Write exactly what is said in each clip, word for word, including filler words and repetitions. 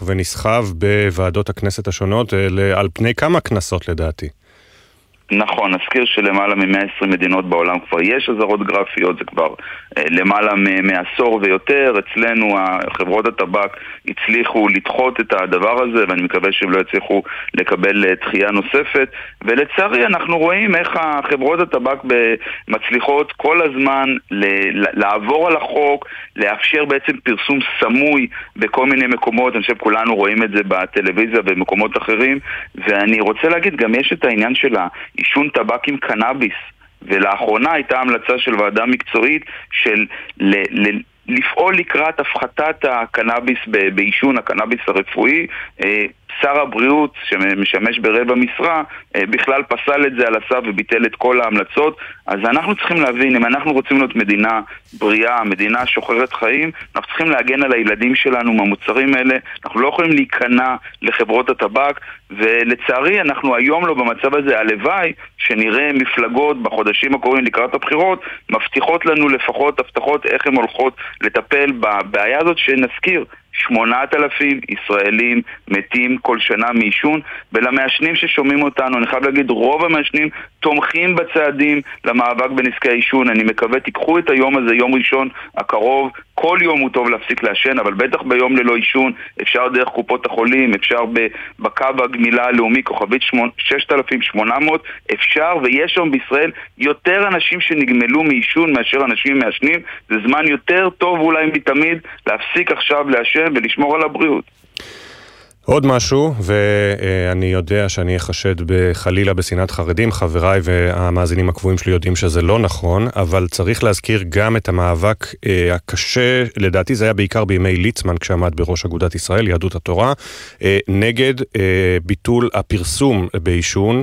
ונסחב בוועדות הכנסת השונות על פני כמה כנסות לדעתי. נכון, נזכיר שלמעלה מ-מאה ועשרים מדינות בעולם כבר יש אזהרות גרפיות, זה כבר אה, למעלה מעשור ויותר. אצלנו חברות הטבק הצליחו לדחות את הדבר הזה, ואני מקווה שהם לא יצליחו לקבל דחייה נוספת. ולצערי אנחנו רואים איך החברות הטבק מצליחות כל הזמן ל- לעבור על החוק, לאפשר בעצם פרסום סמוי בכל מיני מקומות. אני חושב כולנו רואים את זה בטלוויזיה ובמקומות אחרים, ואני רוצה להגיד, גם יש את העניין שלה עישון טבק עם קנאביס, ולאחרונה הייתה המלצה של ועדה מקצועית של ל- ל- לפעול לקראת הפחתת הקנאביס בעישון, הקנאביס הרפואי. שר הבריאות שמשמש ברבע משרה בכלל פסל את זה על הסף וביטל את כל ההמלצות. אז אנחנו צריכים להבין, אם אנחנו רוצים להיות מדינה בריאה, מדינה שוחרת חיים, אנחנו צריכים להגן על הילדים שלנו מהמוצרים האלה. אנחנו לא יכולים להיכנע לחברות הטבק, ולצערי אנחנו היום לא במצב הזה. הלוואי שנראה מפלגות בחודשים הקרובים לקראת הבחירות מבטיחות לנו לפחות הבטחות איך הן הולכות לטפל בבעיה הזאת, שנזכיר שמונת אלפים ישראלים מתים כל שנה מעישון, ולמעשנים ששומעים אותנו, אני חייב להגיד, רוב המעשנים תומכים בצעדים למאבק בנזקי העישון. אני מקווה, תיקחו את היום הזה, יום ראשון הקרוב, כל יום הוא טוב להפסיק לעשן, אבל בטח ביום ללא עישון, אפשר דרך קופות החולים, אפשר בקו הגמילה הלאומי, כוכבית ששת אלפים שמונה מאות, אפשר, ויש שם בישראל יותר אנשים שנגמלו מעישון מאשר אנשים מעשנים. זה זמן יותר טוב אולי מתמיד להפסיק עכשיו לעשן ולשמור על הבריאות. עוד משהו, ואני יודע שאני אחשד בחלילה בשנאת חרדים, חבריי והמאזינים הקבועים שלי יודעים שזה לא נכון, אבל צריך להזכיר גם את המאבק הקשה, לדעתי זה היה בעיקר בימי ליצמן כשעמד בראש אגודת ישראל, יהדות התורה, נגד ביטול הפרסום בעישון,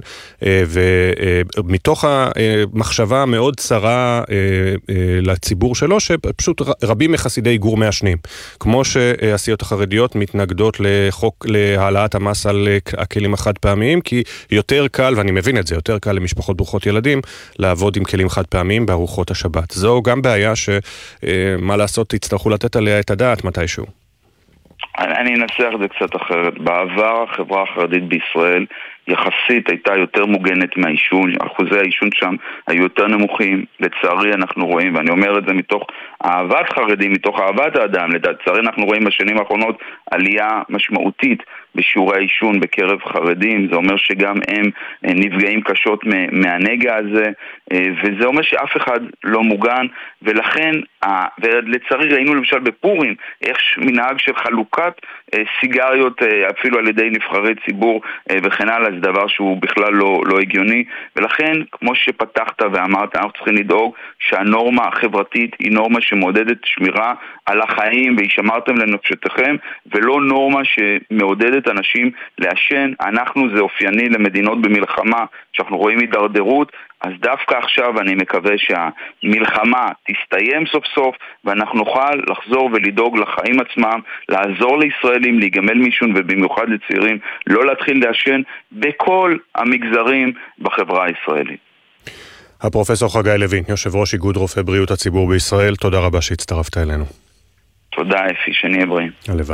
ומתוך המחשבה המאוד צרה לציבור שלו, שפשוט רבים מחסידי גור מעשנים, כמו שהסיעות החרדיות מתנגדות לחוק להעלאת המס על הכלים החד פעמיים, כי יותר קל, ואני מבין את זה, יותר קל למשפחות ברוכות ילדים לעבוד עם כלים חד פעמיים בארוחות השבת. זו גם בעיה שמה לעשות, תצטרכו לתת עליה את הדעת מתישהו. אני אנסח את זה קצת אחרת. בעבר החברה החרדית בישראל יחסית הייתה יותר מוגנת מהעישון, אחוזי העישון שם היו יותר נמוכים. לצערי אנחנו רואים, ואני אומר את זה מתוך אהבת חרדים, מתוך אהבת האדם, לצערי אנחנו רואים בשנים האחרונות עלייה משמעותית בשיעורי העישון בקרב חרדים. זה אומר שגם הם נפגעים קשות מהנגע הזה, וזה אומר שאף אחד לא מוגן, ולכן, ולצערי ראינו למשל בפורים, איך מנהג של חלוקת סיגריות אפילו על ידי נבחרי ציבור וכן הלאה, זה דבר שהוא בכלל לא, לא הגיוני. ולכן, כמו שפתחת ואמרת, אנחנו צריכים לדאוג שהנורמה החברתית היא נורמה שמעודדת שמירה על החיים, והשמרתם לנפשתכם, ולא נורמה שמעודדת אנשים לעשן. אנחנו, זה אופייני למדינות במלחמה, שאנחנו רואים הידרדרות, אז דווקא עכשיו אני מקווה שהמלחמה תסתיים סוף סוף, ואנחנו נוכל לחזור ולדאוג לחיים עצמם, לעזור לישראלים להיגמל מעישון, ובמיוחד לצעירים לא להתחיל לעשן בכל המגזרים בחברה הישראלית. הפרופסור חגי לוין, יושב ראש איגוד רופאי בריאות הציבור בישראל, תודה רבה שהצטרפת אלינו. תודה אפי, שנהיה בריאים. הלוואי.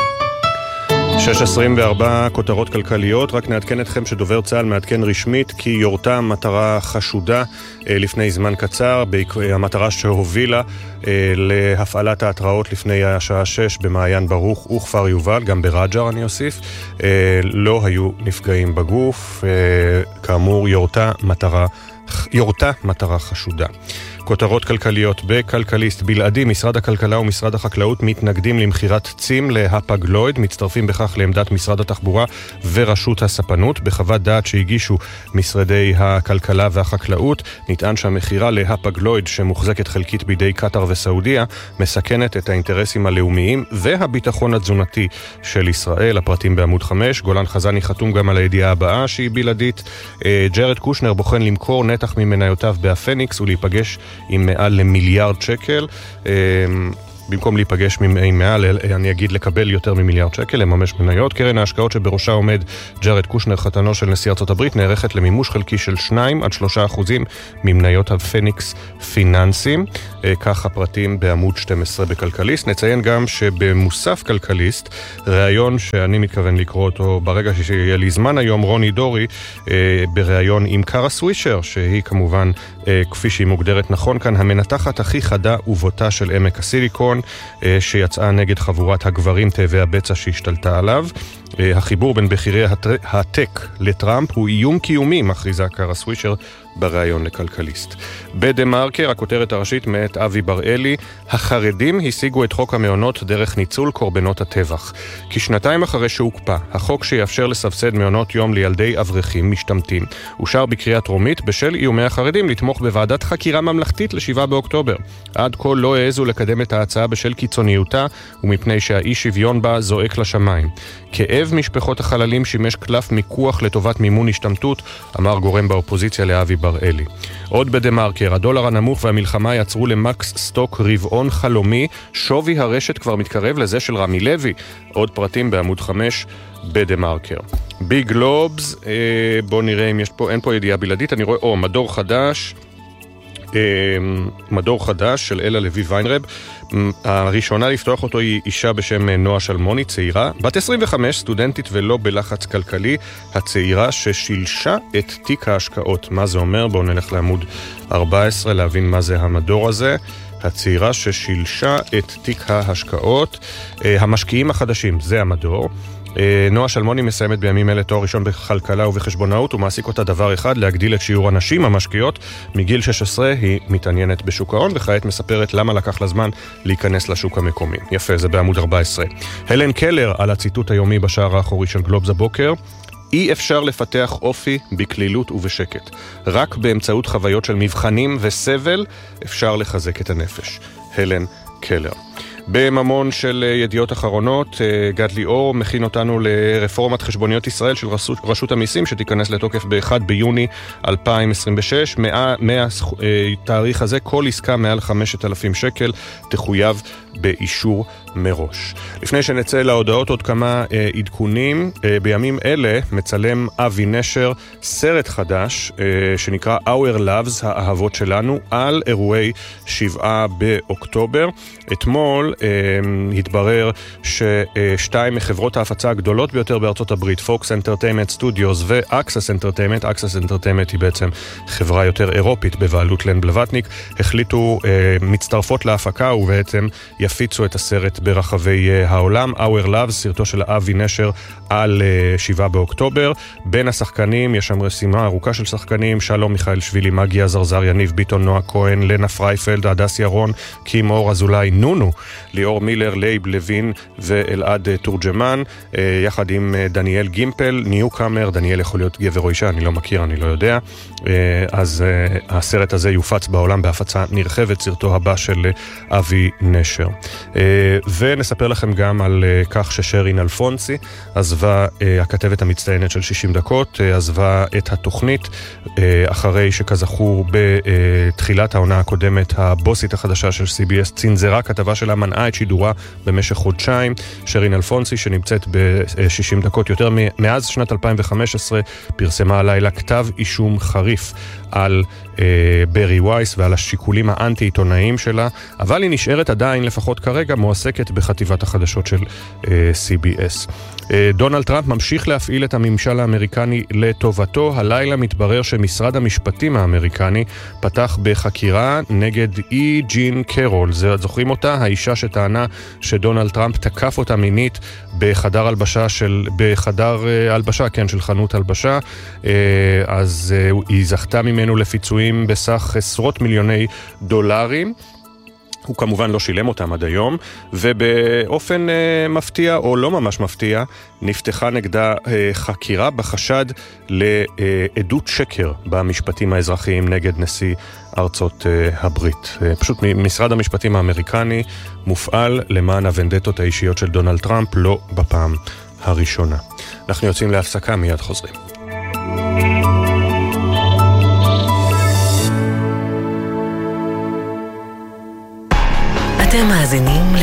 שש עשרים וארבע כותרות כלכליות, רק נעדכן אתכם שדובר צה"ל מעדכן רשמית כי יורתה מטרה חשודה לפני זמן קצר, המטרה שהובילה להפעלת ההתראות לפני השעה שש במעיין ברוך וכפר יובל, גם ברג'ר אני אוסיף, לא היו נפגעים בגוף, כאמור יורתה מטרה, יורתה מטרה חשודה. כותרות כלכליות בכלכליסט בלעדי, משרד הכלכלה ומשרד החקלאות מתנגדים למחירת צים להפגלויד, מצטרפים בכך לעמדת משרד התחבורה ורשות הספנות. בחוות דעת שהגישו משרדי הכלכלה והחקלאות נטען שהמחירה להפגלויד שמוחזקת חלקית בידי קטר וסעודיה מסכנת את האינטרסים הלאומיים והביטחון התזונתי של ישראל. הפרטים בעמוד חמש. גולן חזני חתום גם על הידיעה הבאה שהיא בלעדית. ג'רד קושנר בוחן למכור נתח ממניותיו באפניקס ולהיפגש עם מעל למיליארד שקל. במקום להיפגש עם מעל, אני אגיד לקבל יותר ממיליארד שקל, לממש מניות. קרן ההשקעות שבראשה עומד ג'רד קושנר, חתנו של נשיא ארצות הברית, נערכת למימוש חלקי של שניים עד שלושה אחוזים ממניות הפניקס פיננסים. כך הפרטים בעמוד שתים עשרה בכלכליסט. נציין גם שבמוסף כלכליסט, ראיון שאני מתכוון לקרוא אותו ברגע שיהיה לי זמן היום, רוני דורי, בראיון עם קארה סווישר, שהיא כמובן, כפי שהיא מוגדרת נכון כאן, המנתחת הכי חדה ובוטה של עמק הסיליקון, שיצאה נגד חבורת הגברים תאבי הבצע שהשתלטה עליו. החיבור בין בחירי הטק לטראמפ הוא איום קיומי, מכריזה קארה סווישר בראיון לכלכליסט. בדה מרקר, הכותרת הראשית מאת אבי בראלי, החרדים השיגו את חוק המעונות דרך ניצול קורבנות הטבח. כשנתיים אחרי שהוקפא, החוק שיאפשר לסבסד מעונות יום לילדי אברכים משתמטים, אושר בקריאה טרומית בשל איומי החרדים לתמוך בוועדת חקירה ממלכתית לשבעה באוקטובר. עד כה לא העזו לקדם את ההצעה בשל קיצוניותה ומפני שהאי שוויון בה זועק לשמיים. כאב משפחות החללים שימש קלף מיקוח לטובת מימון השתמטות, אמר גורם באופוזיציה לאבי בראלי. עוד בדמרקר, הדולר הנמוך והמלחמה יצרו למקס סטוק רבעון חלומי, שווי הרשת כבר מתקרב לזה של רמי לוי. עוד פרטים בעמוד חמש בדמרקר. ביג לובס, אה, בוא נראה אם יש פה, אין פה ידיעה בלעדית, אני רואה, או, מדור חדש, אה, מדור חדש של אלה לוי ויינרב. הראשונה לפתוח אותו היא אישה בשם נועה שלמוני, צעירה, בת עשרים וחמש, סטודנטית ולא בלחץ כלכלי, הצעירה ששילשה את תיק ההשקעות. מה זה אומר? בואו נלך לעמוד ארבע עשרה להבין מה זה המדור הזה. הצעירה ששילשה את תיק ההשקעות. המשקיעים החדשים, זה המדור. נועה שלמוני מסיימת בימים אלה תואר ראשון בכלכלה ובחשבונאות, ומעסיק אותה דבר אחד, להגדיל את שיעור הנשים המשקיעות. מגיל שש עשרה היא מתעניינת בשוק ההון, וכעת מספרת למה לקח לה זמן להיכנס לשוק המקומי. יפה, זה בעמוד ארבע עשרה. הלן קלר על הציטוט היומי בשער האחורי של גלובס הבוקר, אי אפשר לפתח אופי בכלילות ובשקט. רק באמצעות חוויות של מבחנים וסבל אפשר לחזק את הנפש. הלן קלר. בממון של ידיעות אחרונות, גד ליאור מכין אותנו לרפורמת חשבוניות ישראל של רשות, רשות המיסים, שתיכנס לתוקף ב-אחד ביוני אלפיים עשרים ושש. מהתאריך הזה כל עסקה מעל חמשת אלפים שקל תחויב באישור מראש. לפני שנצא להודעות עוד כמה אה, עדכונים, אה, בימים אלה מצלם אבי נשר סרט חדש אה, שנקרא Our Loves, האהבות שלנו, על אירועי שבעה באוקטובר. אתמול אה, התברר ששתיים מחברות ההפצה הגדולות ביותר בארצות הברית, Fox Entertainment Studios ו-Access Entertainment, Access Entertainment היא בעצם חברה יותר אירופית בבעלות לן בלווטניק, החליטו אה, מצטרפות להפקה ובעצם יפיצו את הסרט ברחבי העולם. Our Loves, סרטו של אבי נשר על שבעה באוקטובר. בין השחקנים יש שם רשימה ארוכה של שחקנים, שלום מיכאל שבילי, מגי עזרזר, יניב ביטון, נועה כהן, לנה פרייפלד, הדס ירון, קים אור אזולאי, נונו, ליאור מילר, לייב לוין ואלעד תורג'מן, יחד עם דניאל גימפל, ניוקאמר. דניאל יכול להיות גבר או אישה, אני לא מכיר, אני לא יודע. אז הסרט הזה יופץ בעולם בהפצה נרחבת, סרטו הבא של אבי נשר. ונספר לכם גם על כך ששרין אלפונסי עזבה, הכתבת המצטיינת של שישים דקות, עזבה את התוכנית אחרי שכזכור בתחילת העונה הקודמת הבוסית החדשה של סי בי אס צנזרה כתבה שלה, מנעה את שידורה במשך חודשיים. שרין אלפונסי שנמצאת ב-שישים דקות יותר מאז שנת אלפיים וחמש עשרה פרסמה הלילה כתב אישום חריף על אה, ברי וייס ועל השיקולים האנטי-עיתונאיים שלה, אבל היא נשארת עדיין, לפחות כרגע, מועסקת בחטיבת החדשות של אה, סי בי אס. אה, דונלד טראמפ ממשיך להפעיל את הממשל האמריקני לטובתו. הלילה מתברר שמשרד המשפטים האמריקני פתח בחקירה נגד אי ג'ין קרול. זה, זוכרים אותה? האישה שטענה שדונלד טראמפ תקף אותה מינית בחדר הלבשה של, בחדר אה, הלבשה, כן, של חנות הלבשה. אה, אז אה, היא זכתה ממנו לפיצויים בסך עשרות מיליוני דולרים. הוא כמובן לא שילם אותם עד היום, ובאופן אה, מפתיע או לא ממש מפתיע, נפתחה נגדה אה, חקירה בחשד לעדות שקר במשפטים האזרחיים נגד נשיא ארצות אה, הברית. אה, פשוט משרד המשפטים האמריקני מופעל למען הוונדטות האישיות של דונלד טראמפ, לא בפעם הראשונה. אנחנו יוצאים להפסקה, מיד חוזרים. אתם מאזינים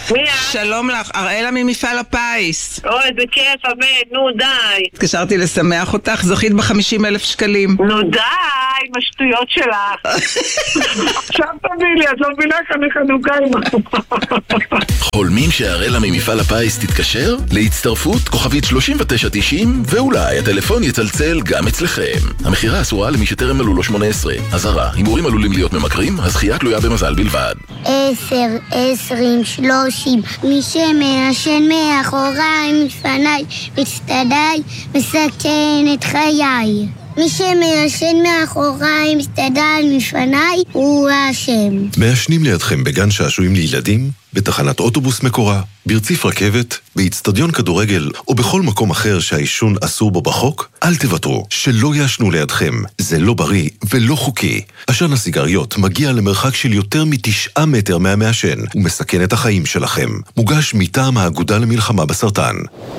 מי את? שלום לך, אראלה ממפעל הפיס. אוי, איזה כיף, אמן, נו די. התקשרתי לשמח אותך, זכית ב-חמישים אלף שקלים. נו די, עם השטויות שלך. עכשיו תביא לי, את לא מבינה כאן לחנוכה עם... חולמים שאראלה ממפעל הפיס תתקשר? להצטרפות כוכבית שלושים ותשע תשעים ואולי הטלפון יצלצל גם אצלכם. המחירה אסורה למי שטרם מלאו לו שמונה עשרה. אזהרה, הימורים עלולים להיות ממכרים, הזכייה תלויה במזל בלבד. עשר, עשרים, שלושים, מי שמעשן מאחוריי, מפניי, מצטדיי, מסכן את חיי. מי שמעשן מאחוריי, מסתדל מפניי, הוא האשם. מעשנים לידכם בגן שעשועים לילדים, בתחנת אוטובוס מקורה, ברציף רכבת, באצטדיון כדורגל או בכל מקום אחר שהעישון אסור בו בחוק, אל תוותרו, שלא יעשנו לידכם. זה לא בריא ולא חוקי. עשן הסיגריות מגיע למרחק של יותר מתשעה מטר מהמעשן ומסכן את החיים שלכם. מוגש מטעם האגודה למלחמה בסרטן.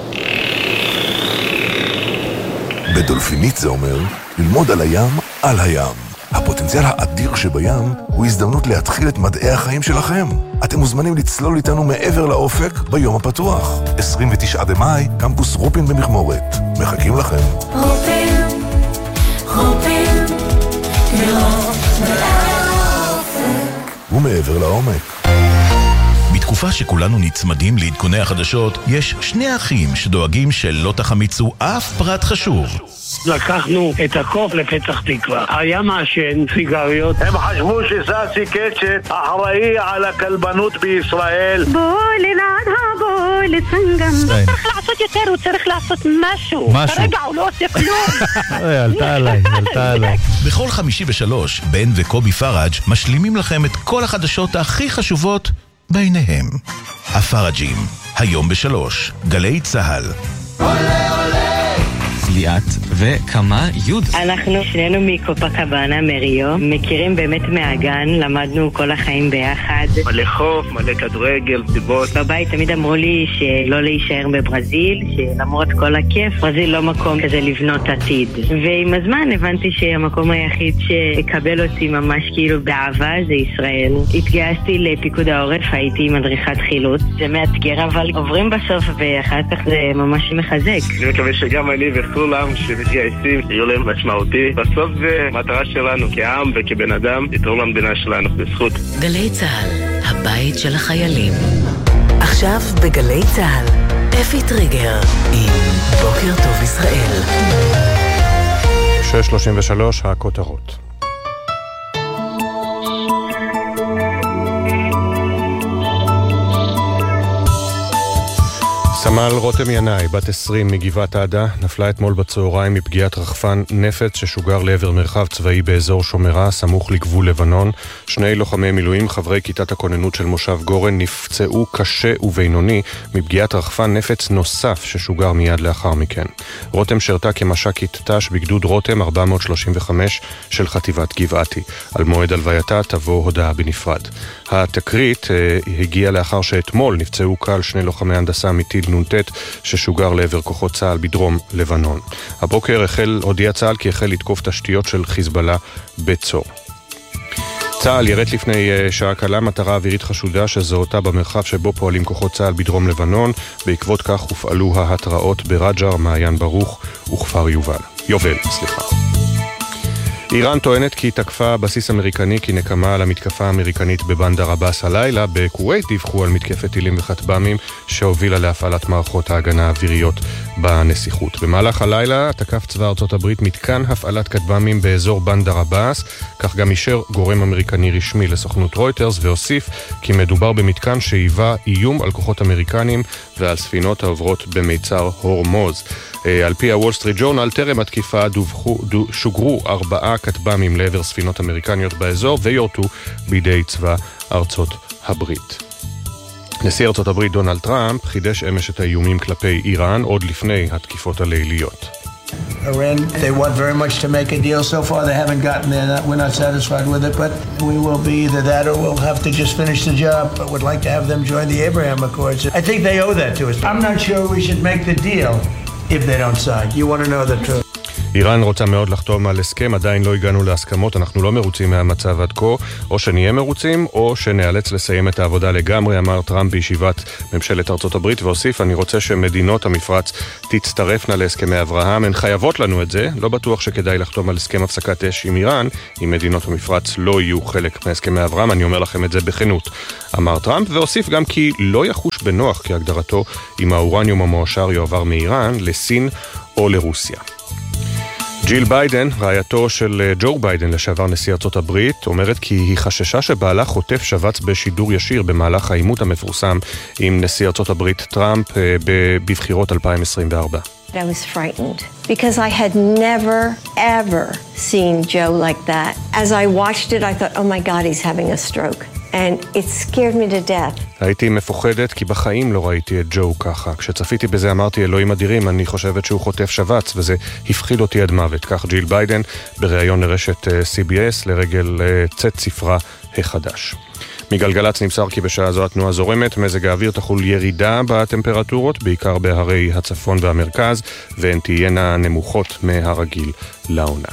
בדולפינית זה אומר ללמוד על הים, על הים. הפוטנציאל האדיר שבים הוא הזדמנות להתחיל את מדעי החיים שלכם. אתם מוזמנים לצלול איתנו מעבר לאופק ביום הפתוח. עשרים ותשעה במאי, קמפוס רופין במכמורת. מחכים לכם. רופין, רופין, לראות מעל האופק. ומעבר לעומק. בתקופה שכולנו נצמדים לעדכוני החדשות, יש שני אחים שדואגים שלא תחמיצו אף פרט חשוב. לקחנו את הקוף לפתח תקווה. היה מעשן סיגריות. הם חשבו שסאסי קצ'ט אחראי על הכלבנות בישראל. בואי לנעד הבואי לסנגן. הוא צריך לעשות יותר, הוא צריך לעשות משהו. כרגע הוא לא עושה כלום. עלתה עליי, עלתה עליי. בכל חמישי בשלוש, בן וקובי פראג' משלימים לכם את כל החדשות הכי חשובות ביניהם. הפראג'ים, היום בשלוש, גלי צהל. עולה עולה ליאת וכמה יוד. אנחנו שנינו מקופקבאנה מריו, מכירים באמת מהגן, למדנו כל החיים ביחד. מלא חוף, מלא כדורגל, סיבות. בבית תמיד אמרו לי שלא להישאר בברזיל, שלמרות כל הכיף, ברזיל לא מקום כזה לבנות עתיד. ועם הזמן הבנתי שהמקום היחיד שיקבל אותי ממש כאילו באהבה זה ישראל. התגייסתי לפיקוד העורף, הייתי מדריכת חילוץ. זה מאתגר אבל עוברים בסוף ואחר כך זה ממש מחזק. אני מקווה שגם אני וכולם שמתגייסים יהיו להם משמעותי. בסוף זה מטרה שלנו כעם וכבן אדם לתרום למדינה שלנו בזכות. גלי צהל, הבית של החיילים. עכשיו בגלי צהל, אפי טריגר עם בוקר טוב ישראל. שש שלושים ושלוש הכותרות. סמל רותם ינאי, בת עשרים מגבעת עדה, נפלה אתמול בצהריים מפגיעת רחפן נפץ ששוגר לעבר מרחב צבאי באזור שומרה, סמוך לגבול לבנון. שני לוחמי מילואים, חברי כיתת הכוננות של מושב גורן, נפצעו קשה ובינוני מפגיעת רחפן נפץ נוסף ששוגר מיד לאחר מכן. רותם שרתה כמש"קית ת"ש בגדוד רותם ארבע מאות שלושים וחמש של חטיבת גבעתי. על מועד הלווייתה תבוא הודעה בנפרד. התקרית אה, הגיעה לאחר שאתמול נפצעו קל שני לוחמי הנדסה מטיל נונטט ששוגר לעבר כוחות צה"ל בדרום לבנון. הבוקר החל, הודיע צה"ל כי החל לתקוף תשתיות של חיזבאללה בצור. צה"ל ירט לפני שעה קלה מטרה אווירית חשודה שזהותה במרחב שבו פועלים כוחות צה"ל בדרום לבנון. בעקבות כך הופעלו ההתראות ברג'ר, מעיין ברוך וכפר יובל. יובל, סליחה. איראן טוענת כי תקפה בסיס אמריקני כנקמה על המתקפה האמריקנית בבנדר עבאס הלילה. בכווית דיווחו על מתקפת טילים וכטב"מים שהובילה להפעלת מערכות ההגנה האוויריות בנסיכות. במהלך הלילה תקף צבא ארצות הברית מתקן הפעלת כטב"מים באזור בנדר עבאס, כך גם אישר גורם אמריקני רשמי לסוכנות רויטרס, והוסיף כי מדובר במתקן שהיווה איום על כוחות אמריקנים ועל ספינות העוברות במיצר הורמוז. על פי הוול סטריט ג'ורנל, טרם התקיפה דווחו, דו, שוגרו ארבעה כטב"מים לעבר ספינות אמריקניות באזור ויורטו בידי צבא ארצות הברית. נשיא ארצות הברית דונלד טראמפ חידש אמש את האיומים כלפי איראן עוד לפני התקיפות הליליות. Iran, they want very much to make a deal. So far they haven't gotten there. Not, we're not satisfied with it, but we will be either that or we'll have to just finish the job. But would like to have them join the Abraham Accords. I think they owe that to us. I'm not sure we should make the deal if they don't sign. You want to know the truth. איראן רוצה מאוד לחתום על הסכם, עדיין לא הגענו להסכמות, אנחנו לא מרוצים מהמצב עד כה, או שנהיה מרוצים, או שנאלץ לסיים את העבודה לגמרי, אמר טראמפ בישיבת ממשלת ארצות הברית, והוסיף, אני רוצה שמדינות המפרץ תצטרפנה להסכמי אברהם, הן חייבות לנו את זה, לא בטוח שכדאי לחתום על הסכם הפסקת אש עם איראן, אם מדינות המפרץ לא יהיו חלק מהסכמי אברהם, אני אומר לכם את זה בכנות, אמר טראמפ, והוסיף גם כי לא יחוש בנוח כהגדרתו אם האורניום המועשר יועבר מאיראן לסין או לרוסיה. ג'יל ביידן, רעייתו של ג'ו ביידן לשעבר נשיא ארצות הברית, אומרת כי היא חששה שבעלה חוטף שבץ בשידור ישיר במהלך העימות המפורסם עם נשיא ארצות הברית טראמפ בבחירות אלפיים עשרים וארבע. I was frightened because I had never ever seen Joe like that. As I watched it I thought, oh my God, he's having a stroke. And it scared me to death. הייתי מפוחדת כי בחיים לא ראיתי את ג'ו ככה. כשצפיתי בזה אמרתי, אלוהים אדירים, אני חושבת שהוא חוטף שבץ, וזה הפחיד אותי עד מוות. כך ג'יל ביידן בריאיון לרשת סי בי אס לרגל צאת ספרה החדש. מגלגלץ נמסר כי בשעה זו התנועה זורמת, מזג האוויר תחול ירידה בטמפרטורות, בעיקר בהרי הצפון והמרכז, והן תהיינה נמוכות מהרגיל לעונה.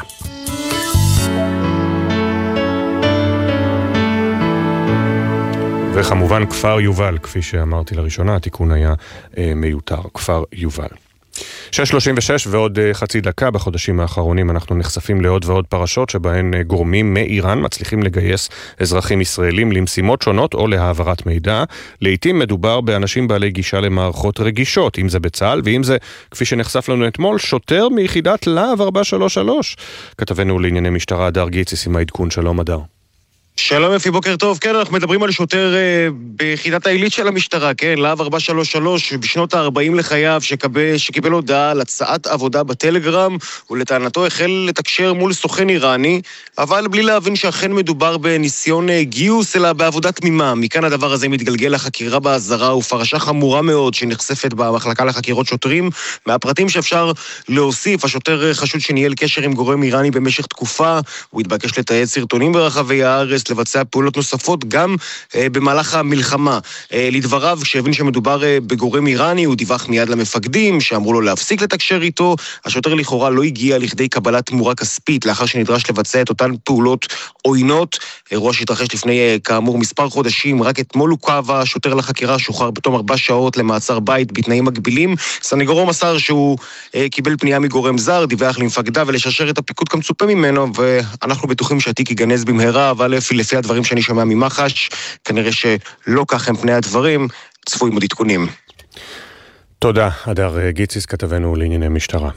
וכמובן כפר יובל, כפי שאמרתי לראשונה, התיקון היה אה, מיותר, כפר יובל. שש שלושים ושש ועוד אה, חצי דקה. בחודשים האחרונים אנחנו נחשפים לעוד ועוד פרשות שבהן אה, גורמים מאיראן מצליחים לגייס אזרחים ישראלים למשימות שונות או להעברת מידע. לעתים מדובר באנשים בעלי גישה למערכות רגישות, אם זה בצה"ל ואם זה, כפי שנחשף לנו אתמול, שוטר מיחידת להב ארבע שלוש שלוש. כתבנו לענייני משטרה הדר גיציס עם העדכון. שלום הדר. שלום יפי, בוקר טוב. כן, אנחנו מדברים על שוטר אה, ביחידת העילית של המשטרה, כן, להב ארבע שלוש שלוש, בשנות ה-ארבעים לחייו, שקבל, שקיבל הודעה על הצעת עבודה בטלגרם, ולטענתו החל לתקשר מול סוכן איראני, אבל בלי להבין שאכן מדובר בניסיון אה, גיוס, אלא בעבודת תמימה. מכאן הדבר הזה מתגלגל לחקירה באזהרה, ופרשה חמורה מאוד שנחשפת במחלקה לחקירות שוטרים. מהפרטים שאפשר להוסיף, השוטר חשוד שניהל קשר עם גורם איראני במשך תקופה, הוא התבקש לתעד סרטונים ברחבי הארץ, לבצע פעולות נוספות גם אה, במהלך המלחמה. אה, לדבריו, כשהבין שמדובר אה, בגורם איראני, הוא דיווח מיד למפקדים שאמרו לו להפסיק לתקשר איתו. השוטר לכאורה לא הגיע לכדי קבלת תמורה כספית לאחר שנדרש לבצע את אותן פעולות עוינות. אירוע שהתרחש לפני אה, כאמור מספר חודשים, רק אתמול הוקב השוטר לחקירה, שוחרר בתום ארבע שעות למעצר בית בתנאים מגבילים. סנגורו מסר שהוא אה, קיבל פנייה מגורם זר, דיווח למפקדה ולשרשר את הפיקוד כמצופה ממנו, ואנחנו בטוחים שהתיק ייגנז במהרה, אבל לפי הדברים שאני שומע ממח"ש, כנראה שלא כך הם פני הדברים, צפויים עוד עדכונים. תודה, הדר גיציס, כתבנו לענייני משטרה.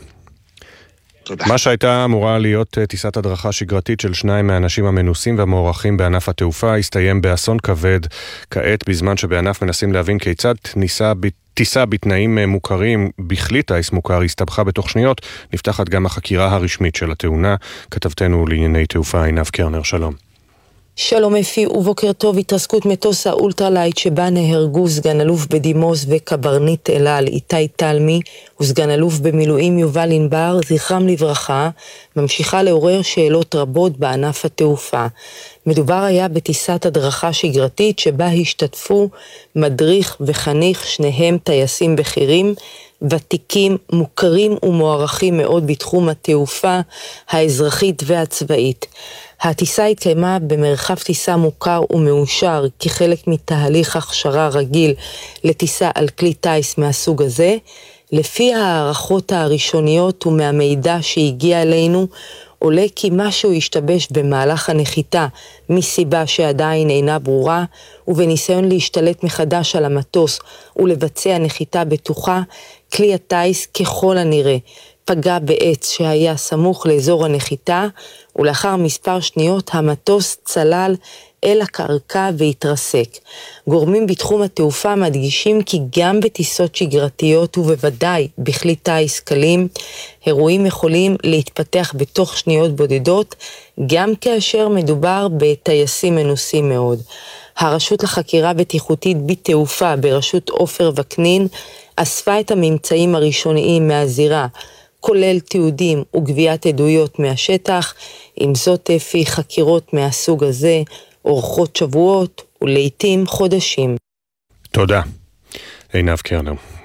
תודה. מה שהייתה אמורה להיות טיסת הדרכה שגרתית של שניים מהאנשים המנוסים והמוערכים בענף התעופה, הסתיים באסון כבד כעת, בזמן שבענף מנסים להבין כיצד ניסה טיסה בתנאים מוכרים, בכלי טייס מוכר, הסתבכה בתוך שניות. נפתחת גם החקירה הרשמית של התאונה. כתבתנו לענייני תעופה עינב קרנר, שלום. שלום אפי ובוקר טוב. התרסקות מטוס האולטרלייט שבה נהרגו סגן אלוף בדימוס וקברניט אל-על איתי תלמי וסגן אלוף במילואים יובל ענבר, זכרם לברכה, ממשיכה לעורר שאלות רבות בענף התעופה. מדובר היה בטיסת הדרכה שגרתית שבה השתתפו מדריך וחניך, שניהם טייסים בכירים, ותיקים, מוכרים ומוערכים מאוד בתחום התעופה האזרחית והצבאית. הטיסה התקיימה במרחב טיסה מוכר ומאושר כחלק מתהליך הכשרה רגיל לטיסה על כלי טייס מהסוג הזה. לפי הערכות הראשוניות ומהמידע שהגיע אלינו, עולה כי משהו השתבש במהלך הנחיתה מסיבה שעדיין אינה ברורה, ובניסיון להשתלט מחדש על המטוס ולבצע נחיתה בטוחה, כלי הטייס ככל הנראה פגע בעץ שהיה סמוך לאזור הנחיתה, ולאחר מספר שניות המטוס צלל אל הקרקע והתרסק. גורמים בתחום התעופה מדגישים כי גם בטיסות שגרתיות ובוודאי בכלי טייס קלים, אירועים יכולים להתפתח בתוך שניות בודדות, גם כאשר מדובר בטייסים מנוסים מאוד. הרשות לחקירה בטיחותית בתעופה בראשות עופר וקנין אספה את הממצאים הראשוניים מהזירה, כולל תיעודים וגביית עדויות מהשטח. עם זאת אפי, חקירות מהסוג הזה אורכות שבועות ולעיתים חודשים. תודה, עינב קרנר.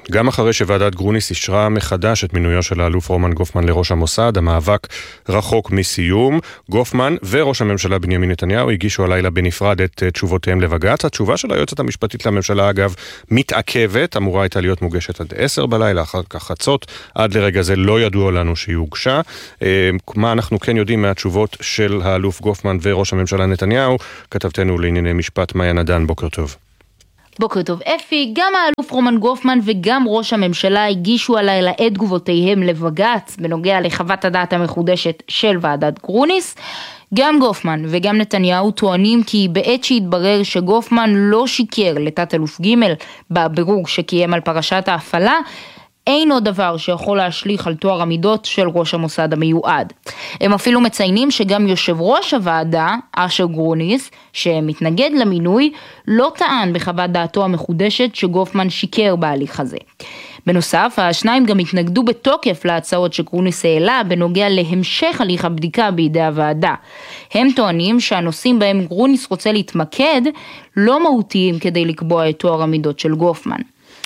גם אחרי שוועדת גרוניס אישרה מחדש את מינויו של האלוף רומן גופמן לראש המוסד, המאבק רחוק מסיום. גופמן וראש הממשלה בנימין נתניהו הגישו הלילה בנפרד את תשובותיהם לבג"ץ. התשובה של היועצת המשפטית לממשלה, אגב, מתעכבת, אמורה הייתה להיות מוגשת עד עשר בלילה, אחר כך חצות. עד לרגע זה לא ידוע לנו שהיא הוגשה. מה אנחנו כן יודעים מהתשובות של האלוף גופמן וראש הממשלה נתניהו? כתבתנו לענייני משפט מאיה נדן, בוקר טוב. בוקר טוב אפי, גם האלוף רומן גופמן וגם ראש הממשלה הגישו הלילה את תגובותיהם לבג"ץ בנוגע לחוות הדעת המחודשת של ועדת גרוניס. גם גופמן וגם נתניהו טוענים כי בעת שהתברר שגופמן לא שיקר לתת אלוף ג' בבירור שקיים על פרשת ההפעלה, אין עוד דבר שיכול להשליך על תואר המידות של ראש המוסד המיועד. הם אפילו מציינים שגם יושב ראש הוועדה, אשר גרוניס, שמתנגד למינוי, לא טען בחוות דעתו המחודשת שגופמן שיקר בהליך הזה. בנוסף, השניים גם התנגדו בתוקף להצעות שגרוניס העלה בנוגע להמשך הליך הבדיקה בידי הוועדה. הם טוענים שהנושאים בהם גרוניס רוצה להתמקד לא מהותיים כדי לקבוע את תואר המידות של גופמן.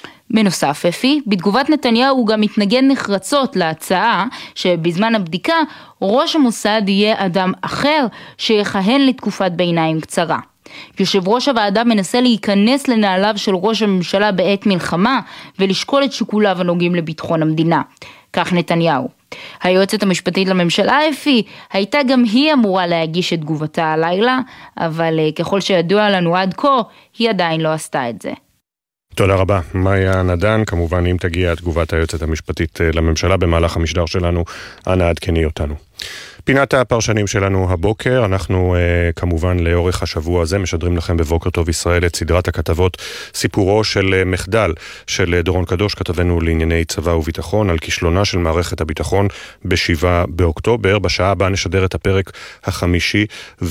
בנוסף, אפי, בתגובת נתניהו הוא גם מתנגד נחרצות להצעה שבזמן הבדיקה ראש המוסד יהיה אדם אחר שיכהן לתקופת ביניים קצרה. יושב ראש הוועדה מנסה להיכנס לנעליו של ראש הממשלה בעת מלחמה ולשקול את שיקוליו הנוגעים לביטחון המדינה. כך נתניהו. היועצת המשפטית לממשלה אפי הייתה גם היא אמורה להגיש את תגובתה הלילה, אבל ככל שידוע לנו עד כה היא עדיין לא עשתה את זה. תודה רבה, מאיה נדן. כמובן, אם תגיע תגובת היועצת המשפטית לממשלה במהלך המשדר שלנו, אנא עדכני אותנו. פינת הפרשנים שלנו הבוקר, אנחנו uh, כמובן לאורך השבוע הזה משדרים לכם בבוקר טוב ישראל את סדרת הכתבות סיפורו של uh, מחדל של uh, דורון קדוש, כתבנו לענייני צבא וביטחון, על כישלונה של מערכת הביטחון בשבעה באוקטובר. בשעה הבאה נשדר את הפרק החמישי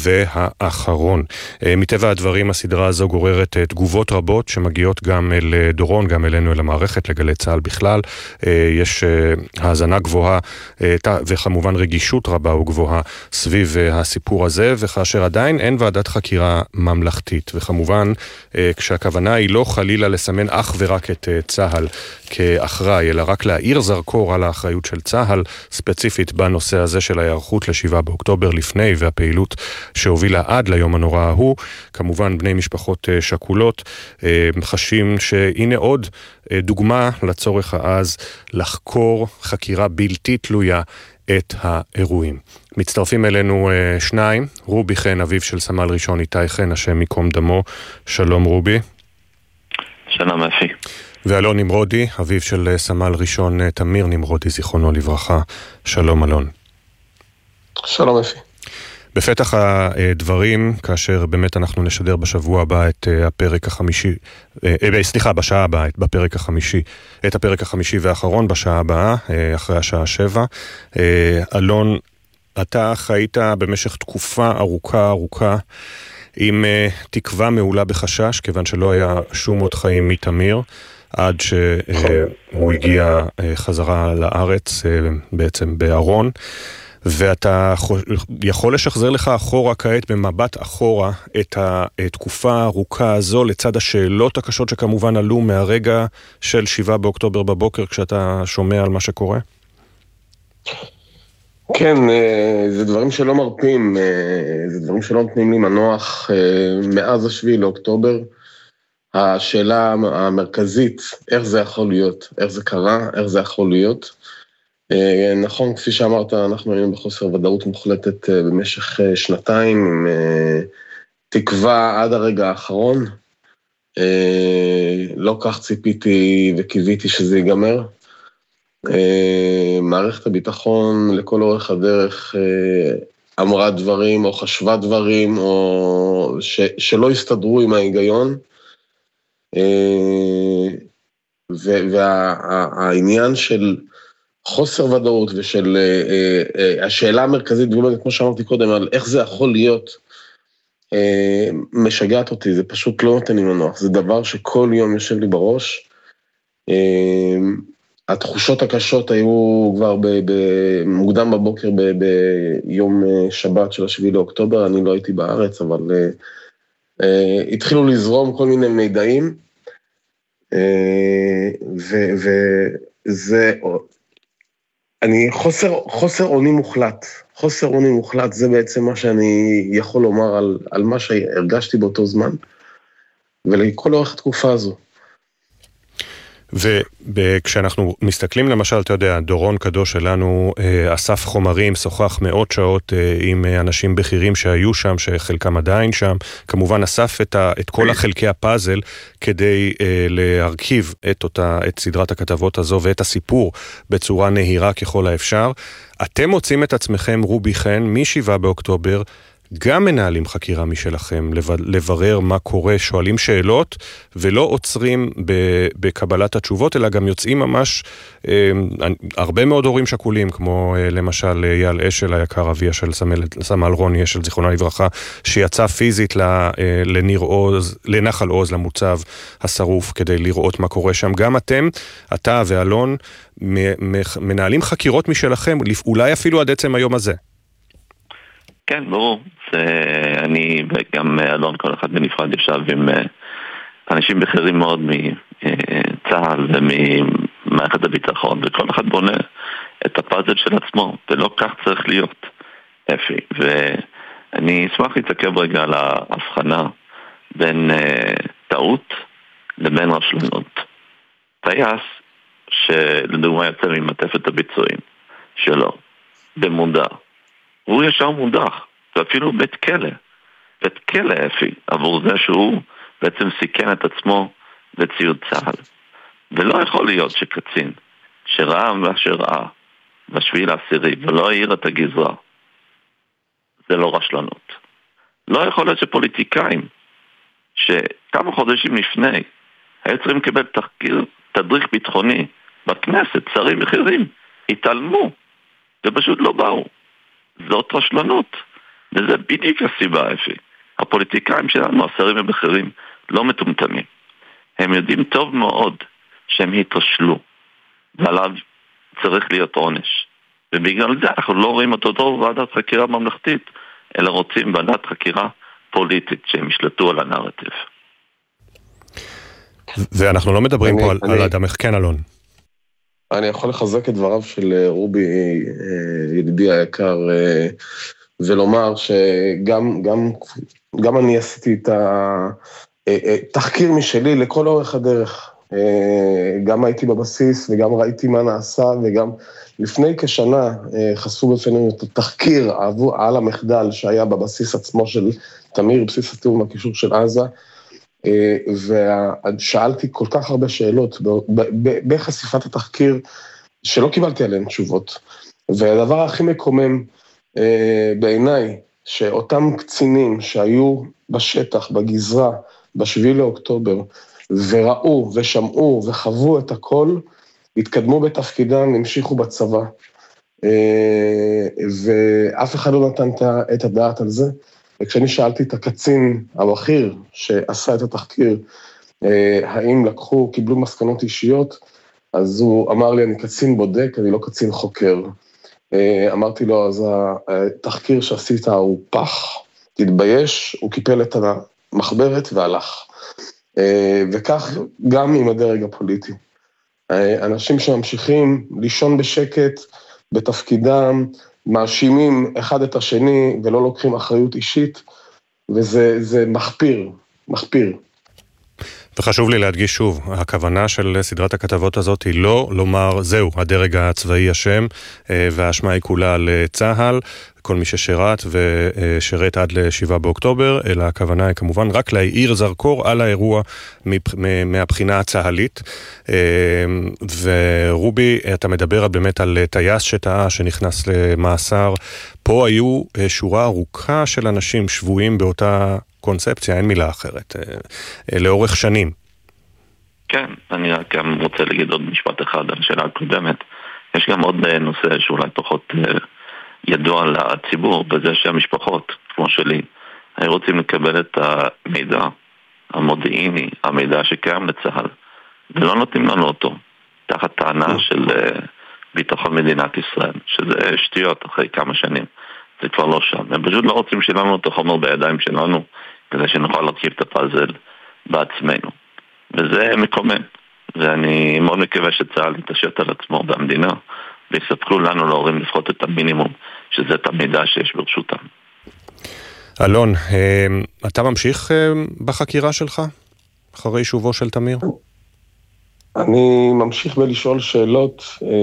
והאחרון. Uh, מטבע הדברים הסדרה הזו גוררת uh, תגובות רבות שמגיעות גם אל uh, דורון, גם אלינו אל המערכת, לגלי צה"ל בכלל. Uh, יש uh, האזנה גבוהה uh, וכמובן רגישות רבה וגבוהה סביב הסיפור הזה, וכאשר עדיין אין ועדת חקירה ממלכתית, וכמובן כשהכוונה היא לא חלילה לסמן אך ורק את צה"ל כאחראי, אלא רק להאיר זרקור על האחריות של צה"ל, ספציפית בנושא הזה של ההיערכות לשבעה באוקטובר לפני והפעילות שהובילה עד ליום הנורא ההוא. כמובן בני משפחות שכולות חשים שהנה עוד דוגמה לצורך העז לחקור חקירה בלתי תלויה את האירועים. מצטרפים אלינו uh, שניים, רובי חן, אביו של סמל ראשון איתי חן, השם מקום דמו. שלום רובי. שלום אפי. ואלון נמרודי, אביו של סמל ראשון uh, תמיר נמרודי, זיכרונו לברכה. שלום אלון. שלום אפי. בפתח הדברים, כאשר באמת אנחנו נשדר בשבוע הבא את הפרק החמישי, סליחה, בשעה הבאה, בפרק החמישי, את הפרק החמישי והאחרון בשעה הבאה, אחרי השעה שבע. אלון, אתה חיית במשך תקופה ארוכה ארוכה, עם תקווה מעולה בחשש, כיוון שלא היה שום עוד חיים מתמיר, עד שהוא הגיע חזרה לארץ, בעצם בארון. ואתה יכול לשחזר לך אחורה כעת, במבט אחורה, את התקופה הארוכה הזו, לצד השאלות הקשות שכמובן עלו מהרגע של שבעה באוקטובר בבוקר, כשאתה שומע על מה שקורה? כן, זה דברים שלא מרפים, זה דברים שלא נותנים לי מנוח מאז השביעי לאוקטובר. השאלה המרכזית, איך זה יכול להיות, איך זה קרה, איך זה יכול להיות. נכון, כפי שאמרת, אנחנו היינו בחוסר ודאות מוחלטת במשך שנתיים, עם תקווה עד הרגע האחרון. לא כך ציפיתי וקיוויתי שזה ייגמר. מערכת הביטחון לכל אורך הדרך אמרה דברים או חשבה דברים או ש, שלא הסתדרו עם ההיגיון. והעניין של חוסר ודאות ושל השאלה המרכזית, כמו שאמרתי קודם, על איך זה יכול להיות, משגעת אותי, זה פשוט לא נותן לי מנוח, זה דבר שכל יום יושב לי בראש. התחושות הקשות היו כבר מוקדם בבוקר ביום שבת של השביעי לאוקטובר, אני לא הייתי בארץ, אבל התחילו לזרום כל מיני מידעים, וזה, אני חוסר, חוסר אונים מוחלט, חוסר אונים מוחלט, זה בעצם מה שאני יכול לומר על, על מה שהרגשתי באותו זמן, ולכל אורך התקופה הזו. וכשאנחנו מסתכלים למשל, אתה יודע, דורון קדוש שלנו אסף חומרים, שוחח מאות שעות עם אנשים בכירים שהיו שם, שחלקם עדיין שם, כמובן אסף את, ה, את כל החלקי הפאזל כדי להרכיב את, אותה, את סדרת הכתבות הזו ואת הסיפור בצורה נהירה ככל האפשר. אתם מוצאים את עצמכם, רובי חן, מ-שבעה באוקטובר, גם מנהלים חקירה משלכם, לברר מה קורה, שואלים שאלות, ולא עוצרים בקבלת התשובות, אלא גם יוצאים ממש אה, הרבה מאוד הורים שכולים, כמו אה, למשל אייל אשל היקר, אביה של סמל, סמל רוני אשל, זיכרונה לברכה, שיצא פיזית אה, לניר עוז, לנחל עוז, למוצב השרוף, כדי לראות מה קורה שם. גם אתם, אתה ואלון, מנהלים חקירות משלכם, אולי אפילו עד עצם היום הזה. כן, ברור. זה, אני וגם אלון, כל אחד בנפרד ישב עם אנשים בכירים מאוד מצה"ל וממערכת הביטחון, וכל אחד בונה את הפאזל של עצמו, ולא כך צריך להיות, אפי. ואני אשמח להתעכב רגע על ההבחנה בין uh, טעות לבין רשלנות. טייס שלדוגמה יצא ממעטפת הביצועים שלו, במודע, הוא ישר מודח, ואפילו בית כלא, בית כלא אפי, עבור זה שהוא בעצם סיכן את עצמו בציוד צה"ל. ולא יכול להיות שקצין, שראה מה שראה, בשביעי לעשירי, ולא העיר את הגזרה, זה לא רשלנות. לא יכול להיות שפוליטיקאים, שכמה חודשים לפני, היו צריכים לקבל תחקיר, תדריך ביטחוני, בכנסת, שרים בכירים, התעלמו, ופשוט לא באו. זאת רשלנות, וזה בדיוק הסיבה, אפי. הפוליטיקאים שלנו, השרים הבכירים, לא מטומטמים. הם יודעים טוב מאוד שהם התרשלו, ועליו צריך להיות עונש. ובגלל זה אנחנו לא רואים את אותו ועדת חקירה ממלכתית, אלא רוצים ועדת חקירה פוליטית שהם ישלטו על הנרטיב. ואנחנו לא מדברים אני, פה אני, על אדם, כן אלון. אני יכול לחזק את דבריו של רובי, ידידי היקר, ולומר שגם גם, גם אני עשיתי את התחקיר משלי לכל אורך הדרך. גם הייתי בבסיס וגם ראיתי מה נעשה, וגם לפני כשנה חשפו בפנינו את התחקיר על המחדל שהיה בבסיס עצמו של תמיר, בסיס התיאום הקישור של עזה, ושאלתי כל כך הרבה שאלות בחשיפת התחקיר שלא קיבלתי עליהן תשובות. והדבר הכי מקומם בעיניי, שאותם קצינים שהיו בשטח, בגזרה, בשביעי לאוקטובר, וראו ושמעו וחוו את הכל, התקדמו בתפקידם, המשיכו בצבא. ואף אחד לא נתן את הדעת על זה. וכשאני שאלתי את הקצין הבכיר שעשה את התחקיר, האם לקחו, קיבלו מסקנות אישיות, אז הוא אמר לי, אני קצין בודק, אני לא קצין חוקר. אמרתי לו, אז התחקיר שעשית הוא פח, תתבייש, הוא קיפל את המחברת והלך. וכך גם עם הדרג הפוליטי. אנשים שממשיכים לישון בשקט בתפקידם, מאשימים אחד את השני ולא לוקחים אחריות אישית, וזה זה מחפיר, מחפיר. וחשוב לי להדגיש שוב, הכוונה של סדרת הכתבות הזאת היא לא לומר, זהו, הדרג הצבאי אשם, והאשמה היא כולה לצה"ל, כל מי ששירת ושרת עד לשבעה באוקטובר, אלא הכוונה היא כמובן רק להאיר זרקור על האירוע מהבחינה הצהלית. ורובי, אתה מדבר באמת על טייס שטעה שנכנס למאסר. פה היו שורה ארוכה של אנשים שבויים באותה קונספציה, אין מילה אחרת, לאורך שנים. כן, אני רק גם רוצה להגיד עוד משפט אחד על השאלה הקודמת. יש גם עוד נושא שאולי פחות ידוע לציבור, בזה שהמשפחות, כמו שלי, היו רוצים לקבל את המידע המודיעיני, המידע שקיים לצה"ל, ולא נותנים לנו אותו, תחת טענה של ביטחון מדינת ישראל, שזה שטויות אחרי כמה שנים. זה כבר לא שם. הם פשוט לא רוצים שלנו את החומר בידיים שלנו, כדי שנוכל להרכיב את הפאזל בעצמנו. וזה מקומם. ואני מאוד מקווה שצה"ל יתעשת על עצמו במדינה, ויספקו לנו להורים לפחות את המינימום, שזה את המידע שיש ברשותם. אלון, אתה ממשיך בחקירה שלך, אחרי שובו של תמיר? אני ממשיך בלשאול שאלות,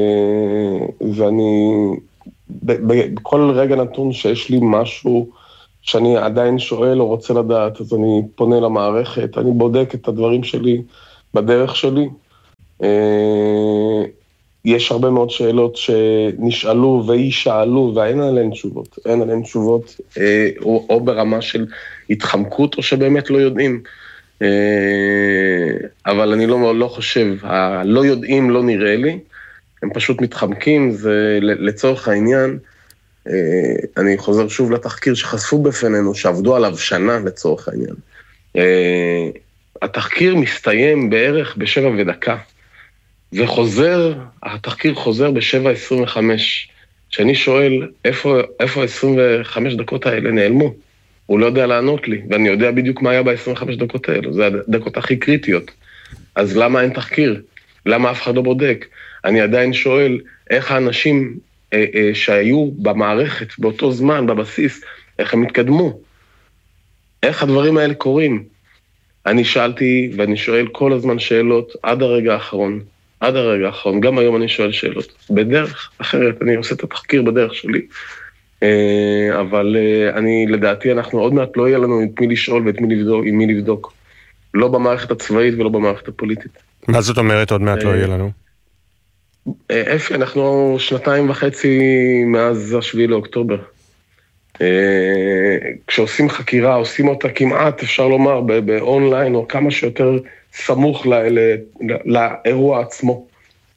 ואני, בכל רגע נתון שיש לי משהו שאני עדיין שואל או רוצה לדעת, אז אני פונה למערכת, אני בודק את הדברים שלי בדרך שלי. יש הרבה מאוד שאלות שנשאלו וישאלו, ואין עליהן תשובות. אין עליהן תשובות, או, או ברמה של התחמקות, או שבאמת לא יודעים. אבל אני לא, לא חושב, הלא יודעים לא נראה לי, הם פשוט מתחמקים, זה לצורך העניין, אני חוזר שוב לתחקיר שחשפו בפנינו, שעבדו עליו שנה לצורך העניין. התחקיר מסתיים בערך בשבע ודקה, וחוזר, התחקיר חוזר בשבע עשרים וחמש, שאני שואל איפה, איפה ה-עשרים וחמש דקות האלה נעלמו? הוא לא יודע לענות לי, ואני יודע בדיוק מה היה ב-עשרים וחמש דקות האלה, זה הדקות הכי קריטיות. אז למה אין תחקיר? למה אף אחד לא בודק? אני עדיין שואל איך האנשים אה, אה, שהיו במערכת, באותו זמן, בבסיס, איך הם התקדמו? איך הדברים האלה קורים? אני שאלתי ואני שואל כל הזמן שאלות עד הרגע האחרון, עד הרגע האחרון, גם היום אני שואל שאלות. בדרך אחרת, אני עושה את התחקיר בדרך שלי, אבל אני, לדעתי, אנחנו עוד מעט לא יהיה לנו את מי לשאול ואת מי לבדוק, עם מי לבדוק. לא במערכת הצבאית ולא במערכת הפוליטית. מה זאת אומרת עוד מעט לא יהיה לנו? אפי, אנחנו שנתיים וחצי מאז השביעי לאוקטובר. כשעושים חקירה, עושים אותה כמעט, אפשר לומר, באונליין או כמה שיותר סמוך לאירוע עצמו.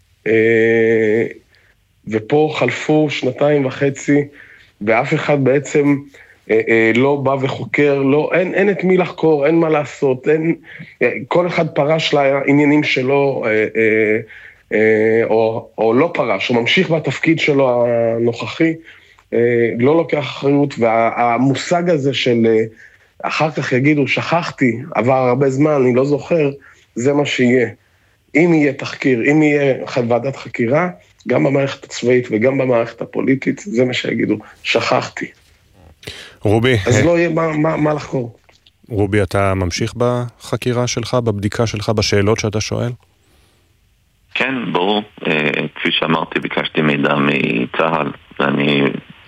ופה חלפו שנתיים וחצי, ואף אחד בעצם אה, אה, לא בא וחוקר, לא, אין, אין את מי לחקור, אין מה לעשות, אין, כל אחד פרש לעניינים שלו, אה, אה, אה, או, או לא פרש, הוא ממשיך בתפקיד שלו הנוכחי, אה, לא לוקח אחריות, והמושג הזה של אה, אחר כך יגידו, שכחתי, עבר הרבה זמן, אני לא זוכר, זה מה שיהיה. אם יהיה תחקיר, אם יהיה ועדת חקירה, גם במערכת הצבאית וגם במערכת הפוליטית, זה מה שיגידו, שכחתי. רובי. אז לא יהיה מה, מה, מה לחקור. רובי, אתה ממשיך בחקירה שלך, בבדיקה שלך, בשאלות שאתה שואל? כן, ברור. כפי שאמרתי, ביקשתי מידע מצה"ל, ואני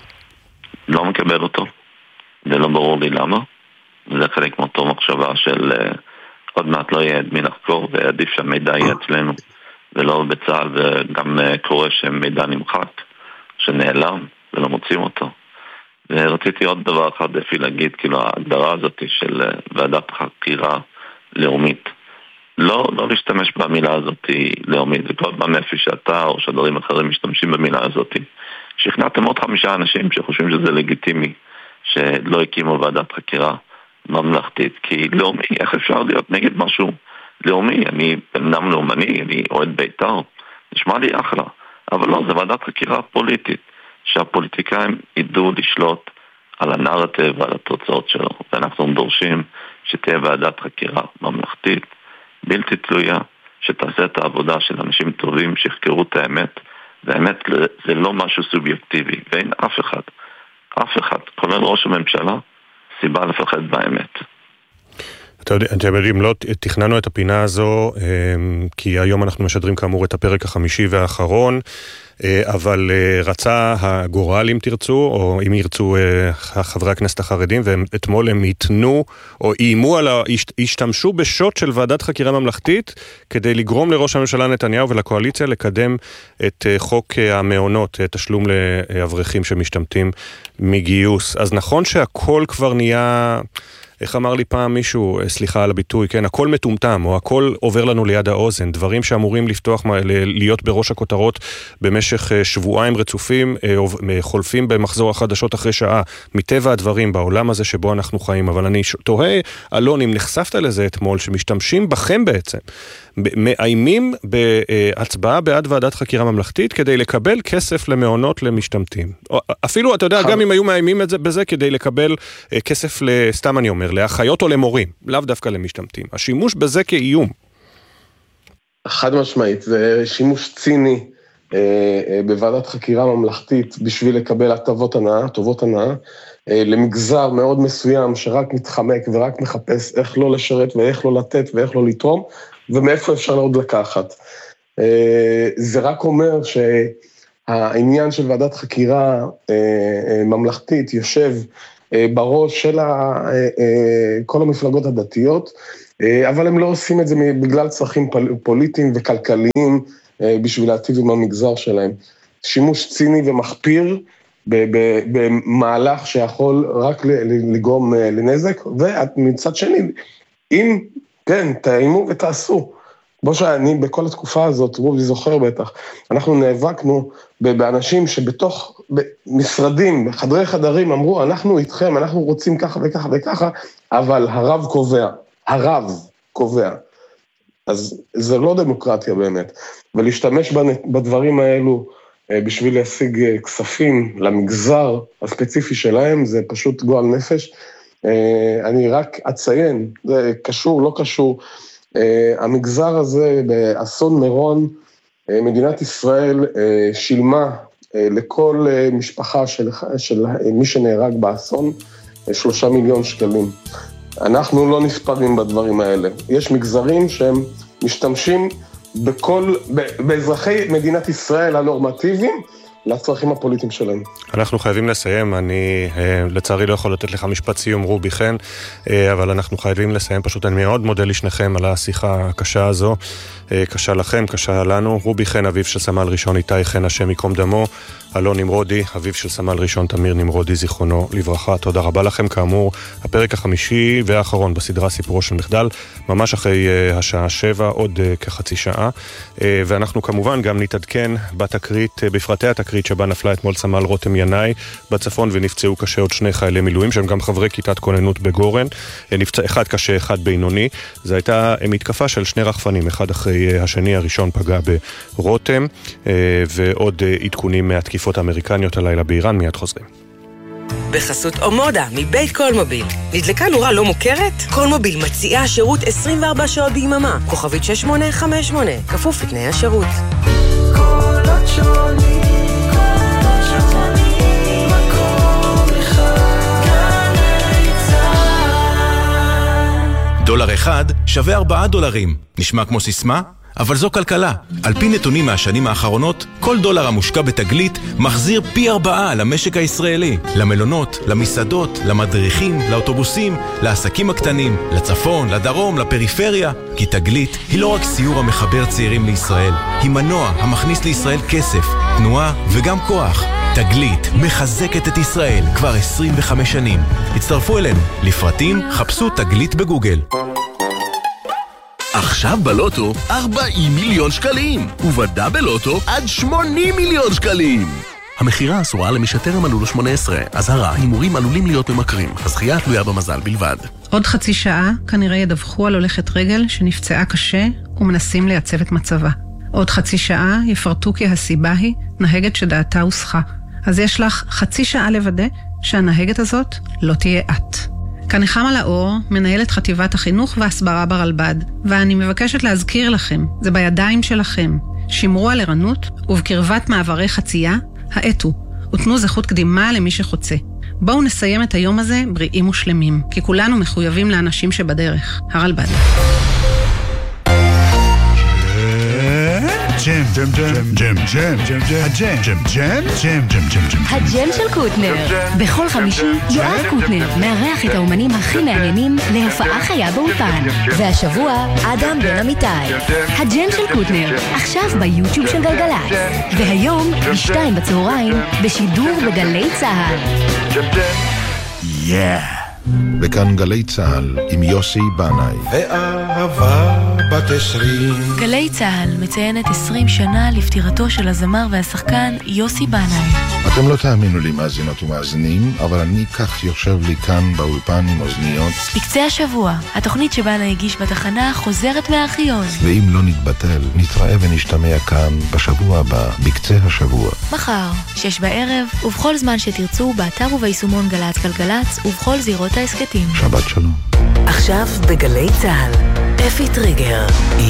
לא מקבל אותו. זה לא ברור לי למה. זה חלק מאותו מחשבה של עוד מעט לא יהיה את מי לחקור, ועדיף שהמידע יהיה אצלנו. ולא בצה"ל, וגם קורה שמידע נמחק, שנעלם, ולא מוצאים אותו. ורציתי עוד דבר אחד אפי להגיד, כאילו ההגדרה הזאת של ועדת חקירה לאומית. לא, לא להשתמש במילה הזאת לאומית, זה כל פעם אפי שאתה או שדרים אחרים משתמשים במילה הזאת. שכנעתם עוד חמישה אנשים שחושבים שזה לגיטימי, שלא הקימו ועדת חקירה ממלכתית, כי לאומי, איך אפשר להיות נגד משהו? לאומי, אני בן אדם לאומני, אני אוהד בית"ר, נשמע לי אחלה, אבל לא, זה ועדת חקירה פוליטית, שהפוליטיקאים ידעו לשלוט על הנרטיב ועל התוצאות שלו, ואנחנו דורשים שתהיה ועדת חקירה ממלכתית, בלתי תלויה, שתעשה את העבודה של אנשים טובים שיחקרו את האמת, והאמת זה לא משהו סובייקטיבי, ואין אף אחד, אף אחד, כולל ראש הממשלה, סיבה לפחד באמת. אתם יודעים, לא תכננו את הפינה הזו, כי היום אנחנו משדרים כאמור את הפרק החמישי והאחרון, אבל רצה הגורל אם תרצו, או אם ירצו חברי הכנסת החרדים, ואתמול הם יתנו, או איימו על, השתמשו בשוט של ועדת חקירה ממלכתית, כדי לגרום לראש הממשלה נתניהו ולקואליציה לקדם את חוק המעונות, תשלום לאברכים שמשתמטים מגיוס. אז נכון שהכל כבר נהיה... איך אמר לי פעם מישהו, סליחה על הביטוי, כן, הכל מטומטם, או הכל עובר לנו ליד האוזן, דברים שאמורים לפתוח, להיות בראש הכותרות במשך שבועיים רצופים, חולפים במחזור החדשות אחרי שעה, מטבע הדברים בעולם הזה שבו אנחנו חיים, אבל אני תוהה, אלון, אם נחשפת לזה אתמול, שמשתמשים בכם בעצם, מאיימים בהצבעה בעד ועדת חקירה ממלכתית, כדי לקבל כסף למעונות למשתמטים. אפילו, אתה יודע, גם אם היו מאיימים בזה, כדי לקבל כסף לסתם אני אומר, לאחיות או למורים, לאו דווקא למשתמטים. השימוש בזה כאיום. חד משמעית, זה שימוש ציני בוועדת חקירה ממלכתית בשביל לקבל הטבות הנאה, טובות הנאה, למגזר מאוד מסוים שרק מתחמק ורק מחפש איך לא לשרת ואיך לא לתת ואיך לא לתרום, ומאיפה אפשר עוד לקחת. זה רק אומר שהעניין של ועדת חקירה ממלכתית יושב בראש של כל המפלגות הדתיות, אבל הם לא עושים את זה בגלל צרכים פוליטיים וכלכליים בשביל להטיב עם המגזר שלהם. שימוש ציני ומחפיר במהלך שיכול רק לגרום לנזק, ומצד שני, אם, כן, תאימו ותעשו. בוא שאני בכל התקופה הזאת, רובי זוכר בטח, אנחנו נאבקנו באנשים שבתוך משרדים, בחדרי חדרים, אמרו, אנחנו איתכם, אנחנו רוצים ככה וככה וככה, אבל הרב קובע, הרב קובע. אז זה לא דמוקרטיה באמת, ולהשתמש בדברים האלו בשביל להשיג כספים למגזר הספציפי שלהם, זה פשוט גועל נפש. אני רק אציין, זה קשור, לא קשור, המגזר הזה באסון מירון, מדינת ישראל שילמה לכל משפחה של, של מי שנהרג באסון, שלושה מיליון שקלים. אנחנו לא נספרים בדברים האלה. יש מגזרים שהם משתמשים בכל, באזרחי מדינת ישראל הנורמטיביים, לצרכים הפוליטיים שלהם. אנחנו חייבים לסיים, אני לצערי לא יכול לתת לך משפט סיום רובי חן, אבל אנחנו חייבים לסיים, פשוט אני מאוד מודה לשניכם על השיחה הקשה הזו, קשה לכם, קשה לנו. רובי חן, אביו של סמל ראשון איתי חן, השם יקום דמו, אלון נמרודי, אביו של סמל ראשון תמיר נמרודי, זיכרונו לברכה. תודה רבה לכם. כאמור, הפרק החמישי והאחרון בסדרה סיפורו של מחדל, ממש אחרי השעה שבע, עוד כחצי שעה, ואנחנו כמובן גם נתעדכן בתקרית, בפרטי התקרית שבה נפלה אתמול סמל רותם ינאי בצפון ונפצעו קשה עוד שני חיילי מילואים שהם גם חברי כיתת כוננות בגורן, נפצע אחד קשה, אחד בינוני. זו הייתה מתקפה של שני רחפנים, אחד אחרי השני, הראשון פגע ברותם, ועוד עדכונים מהתקיפות האמריקניות הלילה באיראן. מיד חוזרים. בחסות אומודה מבית קולמוביל. נדלקה נורה לא מוכרת? קולמוביל מציעה שירות עשרים וארבע שעות ביממה. כוכבית שש שמונה חמש שמונה, כפוף לתנאי השירות. קולות שונים, קולות שונים, מקום אחד, גלי צהל. דולר אחד שווה ארבעה דולרים. נשמע כמו סיסמה? אבל זו כלכלה. על פי נתונים מהשנים האחרונות, כל דולר המושקע בתגלית מחזיר פי ארבעה למשק הישראלי. למלונות, למסעדות, למדריכים, לאוטובוסים, לעסקים הקטנים, לצפון, לדרום, לפריפריה. כי תגלית היא לא רק סיור המחבר צעירים לישראל, היא מנוע המכניס לישראל כסף, תנועה וגם כוח. תגלית מחזקת את ישראל כבר עשרים וחמש שנים. הצטרפו אלינו. לפרטים חפשו תגלית בגוגל. עכשיו בלוטו ארבעים מיליון שקלים, ובדאבל לוטו עד שמונים מיליון שקלים. המחירה אסורה למי שטרם מלאו לו שמונה עשרה. אזהרה, הימורים עלולים להיות ממכרים. הזכייה תלויה במזל בלבד. עוד חצי שעה כנראה ידווחו על הולכת רגל שנפצעה קשה ומנסים לייצב את מצבה. עוד חצי שעה יפרטו כי הסיבה היא נהגת שדעתה הוסחה. אז יש לך חצי שעה לוודא שהנהגת הזאת לא תהיה את. כאן נחמה לאור, מנהלת חטיבת החינוך והסברה ברלב"ד, ואני מבקשת להזכיר לכם, זה בידיים שלכם. שמרו על ערנות ובקרבת מעברי חצייה, האטו, ותנו זכות קדימה למי שחוצה. בואו נסיים את היום הזה בריאים ושלמים, כי כולנו מחויבים לאנשים שבדרך. הרלב"ד. ג'ם, ג'ם, ג'ם, ג'ם, ג'ם, ג'ם, הג'ם, ג'ם, ג'ם, ג'ם, ג'ם, ג'ם, ג'ם. הג'ם של קוטנר. בכל חמישי יואב קוטנר מארח את האומנים הכי מעניינים להופעה חיה באולפן. והשבוע אדם בן אמיתי. הג'ם של קוטנר, עכשיו ביוטיוב של גלגלצ. והיום בשתיים בצהריים בשידור בגלי צהל. יאה. וכאן גלי צהל עם יוסי בנאי. ואהבה בת עשרים. גלי צהל מציינת עשרים שנה לפטירתו של הזמר והשחקן יוסי בנאי. אתם לא תאמינו לי מאזינות ומאזינים, אבל אני כך יושב לי כאן באולפן עם אוזניות. בקצה השבוע, התוכנית שבנה הגיש בתחנה חוזרת מהארכיון. ואם לא נתבטל, נתראה ונשתמע כאן בשבוע הבא, בקצה השבוע. מחר, שש בערב, ובכל זמן שתרצו, באתר וביישומון גלץ גלגלץ, ובכל זירות העסקתים. שבת שלום. עכשיו בגלי צהל, אפי טריגר.